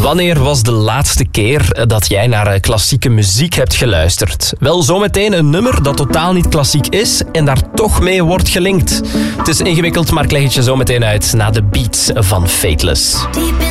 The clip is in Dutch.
Wanneer was de laatste keer dat jij naar klassieke muziek hebt geluisterd? Wel, zometeen een nummer dat totaal niet klassiek is en daar toch mee wordt gelinkt. Het is ingewikkeld, maar ik leg het je zo meteen uit na de beats van Fateless.